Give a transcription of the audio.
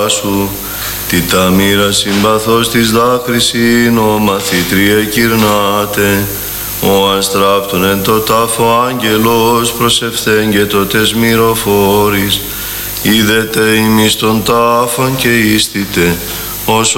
σου. Τι τα μοίρα συμπαθώς της δάκρυσιν, ο μαθήτριε κυρνάτε. Ο αστράπτων εν το τάφο άγγελος προσευθέγγετο τες μυροφόρης. Είδετε ημείς τον τάφον και ίστητε, όσο